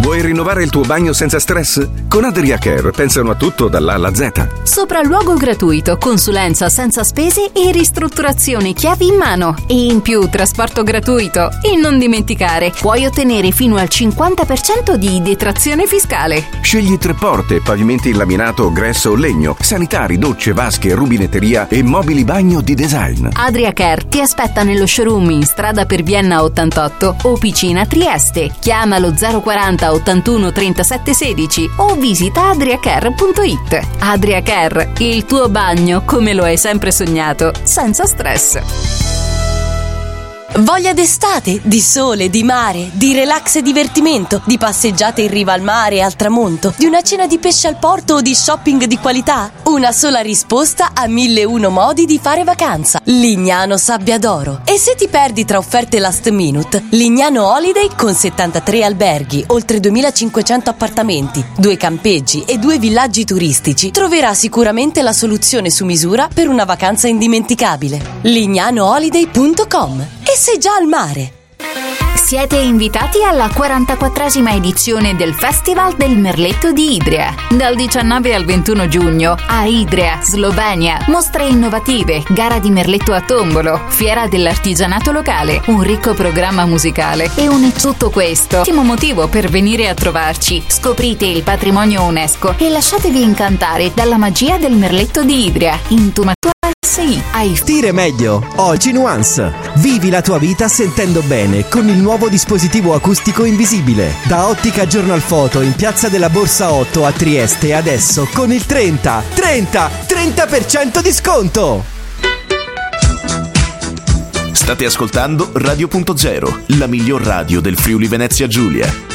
Vuoi rinnovare il tuo bagno senza stress? Con Adria Care pensano a tutto dall'A alla Z. Sopralluogo gratuito, consulenza senza spese e ristrutturazioni chiavi in mano. E in più trasporto gratuito. E non dimenticare, puoi ottenere fino al 50% di detrazione fiscale. Scegli 3 porte, pavimenti in laminato, gresso o legno, sanitari, docce, vasche, rubinetteria e mobili bagno di design. Adria Care ti aspetta nello showroom in strada per Vienna 88 o Picina Trieste. Chiamalo 040 81 37 16 o visita adriacare.it. Adria Care, il tuo bagno come lo hai sempre sognato, senza stress. Voglia d'estate, di sole, di mare, di relax e divertimento, di passeggiate in riva al mare e al tramonto, di una cena di pesce al porto o di shopping di qualità? Una sola risposta a 1001 modi di fare vacanza. Lignano Sabbia d'Oro. E se ti perdi tra offerte last minute, Lignano Holiday con 73 alberghi, oltre 2500 appartamenti, 2 campeggi e 2 villaggi turistici troverà sicuramente la soluzione su misura per una vacanza indimenticabile. lignanoholiday.com. E sei già al mare. Siete invitati alla 44esima edizione del Festival del Merletto di Idria. Dal 19 al 21 giugno a Idria, Slovenia. Mostre innovative, gara di merletto a tombolo, fiera dell'artigianato locale, un ricco programma musicale e tutto questo. Ottimo motivo per venire a trovarci. Scoprite il patrimonio UNESCO e lasciatevi incantare dalla magia del merletto di Idria. Intumatua Stire meglio, oggi Nuance. Vivi la tua vita sentendo bene con il nuovo dispositivo acustico invisibile. Da Ottica Journal Photo in Piazza della Borsa 8 a Trieste adesso con il 30% di sconto. State ascoltando Radio.0, la miglior radio del Friuli Venezia Giulia.